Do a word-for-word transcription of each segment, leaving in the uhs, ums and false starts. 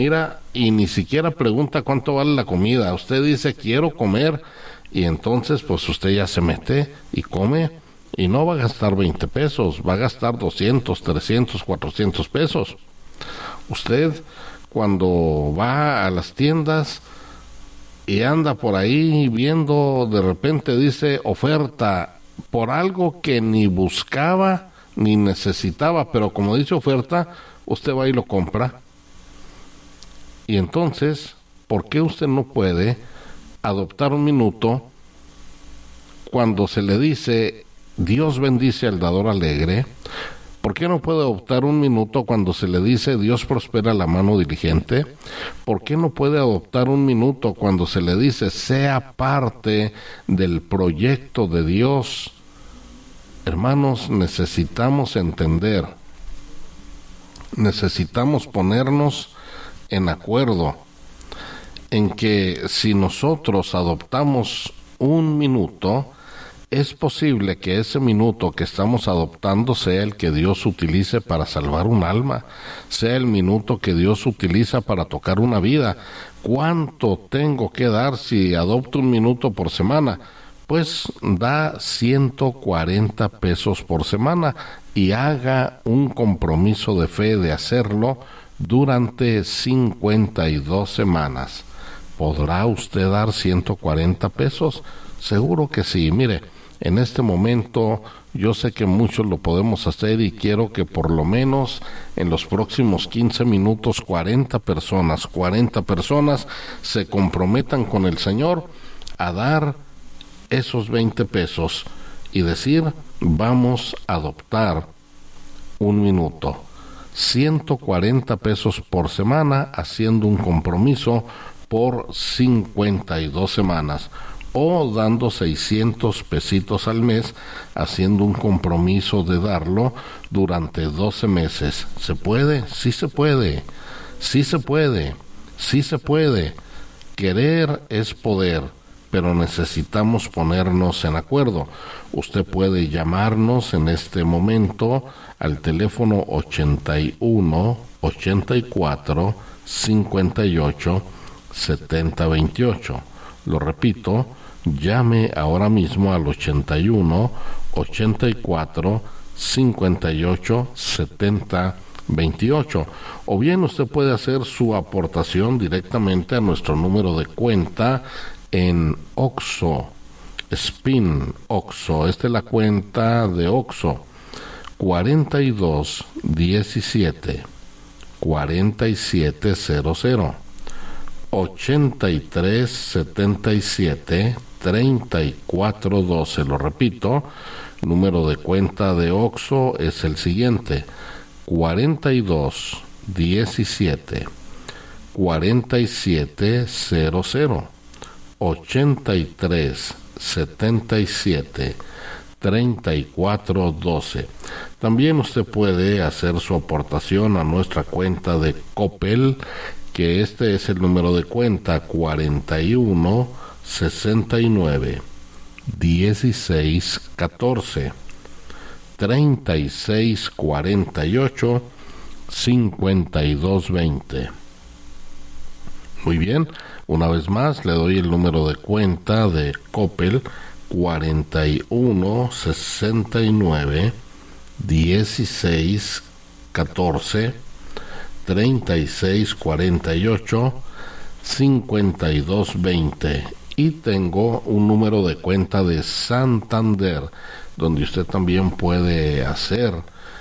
mira, y ni siquiera pregunta cuánto vale la comida. Usted dice, quiero comer, y entonces pues usted ya se mete y come, y no va a gastar veinte pesos, va a gastar doscientos, trescientos, cuatrocientos pesos. Usted, cuando va a las tiendas y anda por ahí viendo, de repente dice oferta por algo que ni buscaba ni necesitaba, pero como dice oferta, usted va y lo compra. Y entonces, ¿por qué usted no puede adoptar un minuto cuando se le dice Dios bendice al dador alegre? ¿Por qué no puede adoptar un minuto cuando se le dice Dios prospera la mano diligente? ¿Por qué no puede adoptar un minuto cuando se le dice sea parte del proyecto de Dios? Hermanos, necesitamos entender, necesitamos ponernos en acuerdo en que si nosotros adoptamos un minuto, es posible que ese minuto que estamos adoptando sea el que Dios utilice para salvar un alma, sea el minuto que Dios utiliza para tocar una vida. ¿Cuánto tengo que dar si adopto un minuto por semana? Pues da ciento cuarenta pesos por semana y haga un compromiso de fe de hacerlo durante cincuenta y dos semanas. ¿Podrá usted dar ciento cuarenta pesos? Seguro que sí. Mire, en este momento yo sé que muchos lo podemos hacer y quiero que por lo menos en los próximos quince minutos cuarenta personas, cuarenta personas se comprometan con el Señor a dar esos veinte pesos y decir, vamos a adoptar un minuto. ciento cuarenta pesos por semana haciendo un compromiso por cincuenta y dos semanas. O dando seiscientos pesitos al mes, haciendo un compromiso de darlo durante doce meses. ¿Se puede? Sí se puede. Sí se puede. Sí se puede. Querer es poder, pero necesitamos ponernos en acuerdo. Usted puede llamarnos en este momento al teléfono ochenta y uno, ochenta y cuatro, cincuenta y ocho, setenta veintiocho. Lo repito, llame ahora mismo al ochenta y uno, ochenta y cuatro, cincuenta y ocho, setenta veintiocho. O bien usted puede hacer su aportación directamente a nuestro número de cuenta en Oxxo, Spin Oxxo. Esta es la cuenta de Oxxo, cuarenta y dos diecisiete cuarenta y siete cero cero, ochenta y tres setenta y siete treinta y cuatro doce. Lo repito, número de cuenta de Oxxo es el siguiente: cuarenta y dos diecisiete cuarenta y siete cero cero, ochenta y tres setenta y siete treinta y cuatro doce. También usted puede hacer su aportación a nuestra cuenta de Coppel, que este es el número de cuenta cuarenta y uno sesenta y nueve dieciséis catorce, treinta y seis cuarenta y ocho cincuenta y dos veinte. Muy bien, una vez más le doy el número de cuenta de Coppel: cuarenta y uno sesenta y nueve dieciséis catorce, treinta y seis cuarenta y ocho cincuenta y dos veinte. Y tengo un número de cuenta de Santander, donde usted también puede hacer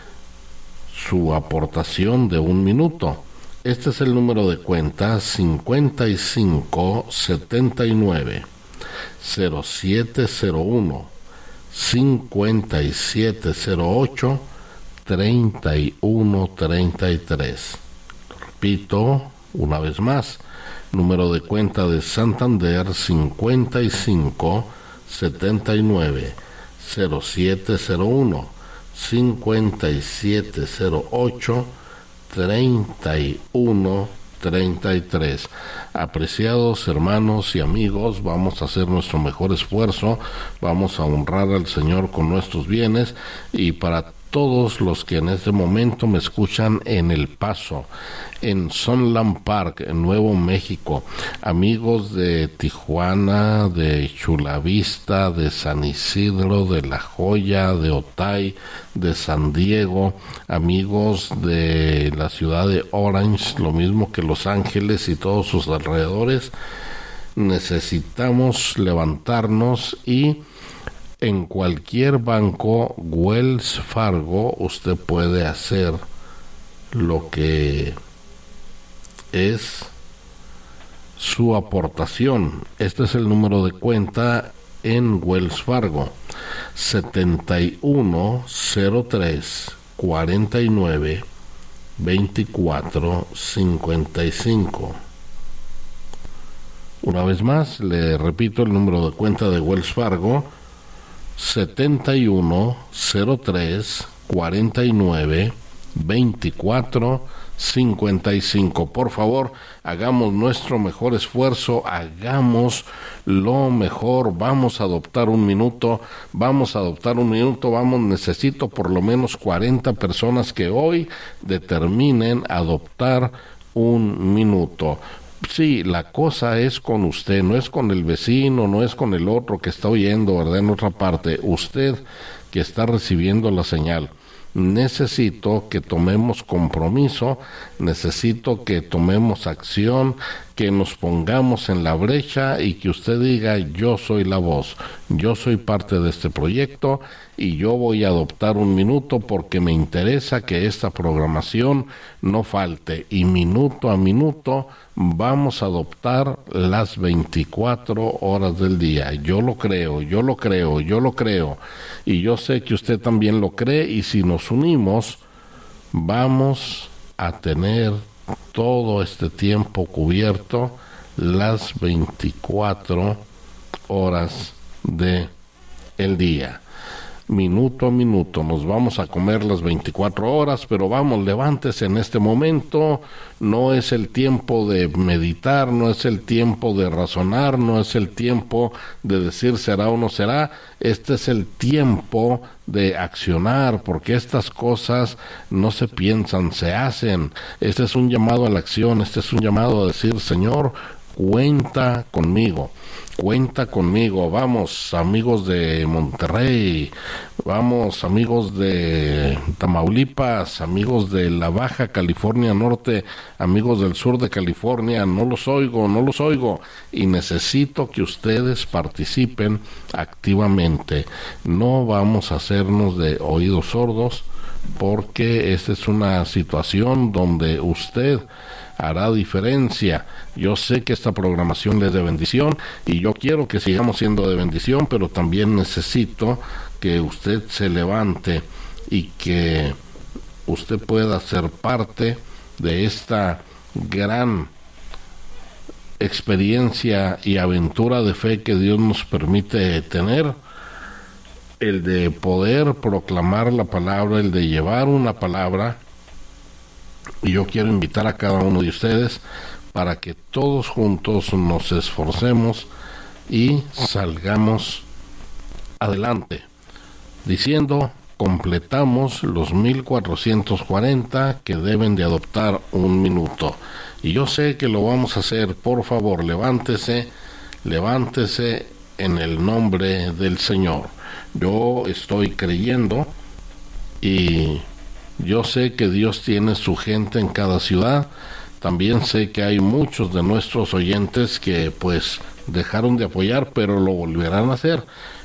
su aportación de un minuto. Este es el número de cuenta: cincuenta y cinco setenta y nueve cero siete cero uno, cincuenta y siete cero ocho, treinta y uno treinta y tres. Repito una vez más, número de cuenta de Santander: cincuenta y cinco setenta y nueve cero siete cero uno, cincuenta y siete cero ocho, treinta y uno treinta y tres. Apreciados hermanos y amigos, vamos a hacer nuestro mejor esfuerzo, vamos a honrar al Señor con nuestros bienes, y para todos los que en este momento me escuchan en El Paso, en Sunland Park, en Nuevo México, amigos de Tijuana, de Chula Vista, de San Isidro, de La Joya, de Otay, de San Diego, amigos de la ciudad de Orange, lo mismo que Los Ángeles y todos sus alrededores. Necesitamos levantarnos y en cualquier banco Wells Fargo usted puede hacer lo que es su aportación. Este es el número de cuenta en Wells Fargo: setenta y uno cero tres cuarenta y nueve veinticuatro cincuenta y cinco. Una vez más, le repito el número de cuenta de Wells Fargo: setenta y uno cero tres cuarenta y nueve veinticuatro cincuenta y cinco. Por favor, hagamos nuestro mejor esfuerzo, hagamos lo mejor. Vamos a adoptar un minuto, vamos a adoptar un minuto, vamos, necesito por lo menos cuarenta personas que hoy determinen adoptar un minuto. Sí, la cosa es con usted, no es con el vecino, no es con el otro que está oyendo, ¿verdad?, en otra parte. Usted que está recibiendo la señal. Necesito que tomemos compromiso, necesito que tomemos acción, que nos pongamos en la brecha y que usted diga: yo soy la voz, yo soy parte de este proyecto y yo voy a adoptar un minuto porque me interesa que esta programación no falte, y minuto a minuto vamos a adoptar las veinticuatro horas del día. Yo lo creo, yo lo creo, yo lo creo, y yo sé que usted también lo cree, y si nos unimos vamos a tener todo este tiempo cubierto, las veinticuatro horas de el día. Minuto a minuto nos vamos a comer las veinticuatro horas, pero vamos, levántese en este momento. No es el tiempo de meditar, no es el tiempo de razonar, no es el tiempo de decir será o no será. Este es el tiempo de accionar, porque estas cosas no se piensan, se hacen. Este es un llamado a la acción, este es un llamado a decir: Señor, cuenta conmigo, cuenta conmigo. Vamos, amigos de Monterrey, vamos, amigos de Tamaulipas, amigos de la Baja California Norte, amigos del sur de California, no los oigo, no los oigo, y necesito que ustedes participen activamente. No vamos a hacernos de oídos sordos, porque esta es una situación donde usted hará diferencia. Yo sé que esta programación es de bendición y yo quiero que sigamos siendo de bendición, pero también necesito que usted se levante y que usted pueda ser parte de esta gran experiencia y aventura de fe que Dios nos permite tener, el de poder proclamar la palabra, el de llevar una palabra. Y yo quiero invitar a cada uno de ustedes para que todos juntos nos esforcemos y salgamos adelante, diciendo: completamos los mil cuatrocientos cuarenta que deben de adoptar un minuto. Y yo sé que lo vamos a hacer. Por favor, levántese, levántese en el nombre del Señor. Yo estoy creyendo y yo sé que Dios tiene su gente en cada ciudad. También sé que hay muchos de nuestros oyentes que pues dejaron de apoyar, pero lo volverán a hacer.